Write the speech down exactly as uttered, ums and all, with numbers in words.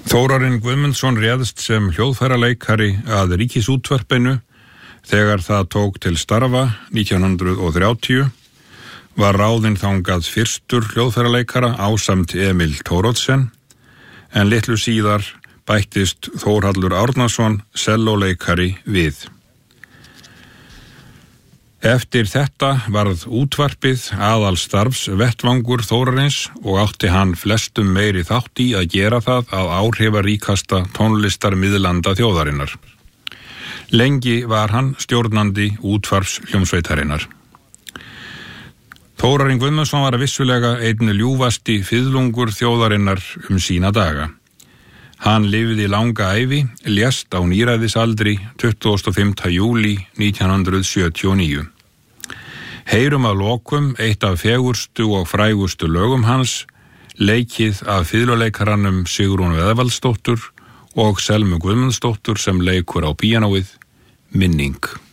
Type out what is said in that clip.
Þórarinn Guðmundsson réðst sem hljóðfæraleikari að Ríkisútvarpinu þegar það tók til starfa nítján hundruð og þrjátíu, var ráðinn þangað fyrstur hljóðfæraleikara ásamt Emil Thoroddsen, en litlu síðar bættist Þórhallur Árnason sellóleikari við. Eftir þetta varð útvarpið aðalstarfs vettvangur Þórarins og átti hann flestum meiri þátt í að gera það að áhrifaríkasta tónlistarmiðlanda þjóðarinnar. Lengi var hann stjórnandi útvarps hljómsveitarinnar. Þórarinn Guðmundsson var vissulega einn ljúfasti fiðlungur þjóðarinnar um sína daga. Hann lifði langa ævi, lést á níræðisaldri tuttugasta og fimmta júlí nítján hundruð sjötíu og níu. Heyrum að lokum eitt af fegurstu og frægustu lögum hans, leikið af fiðluleikaranum Sigrúnu Eðvaldsdóttur og Selmu Guðmundsdóttur sem leikur á píanóið, Minning.